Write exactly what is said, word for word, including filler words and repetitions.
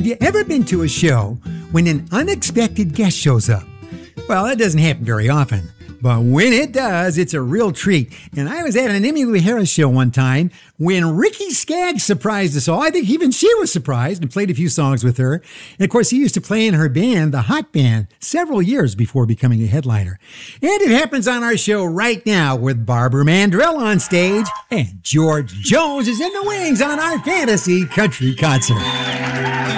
Have you ever been to a show when an unexpected guest shows up? Well, that doesn't happen very often. But when it does, it's a real treat. And I was at an Emmylou Harris show one time when Ricky Skaggs surprised us all. I think even she was surprised and played a few songs with her. And of course, he used to play in her band, the Hot Band, several years before becoming a headliner. And it happens on our show right now with Barbara Mandrell on stage and George Jones is in the wings on our Fantasy Country Concert.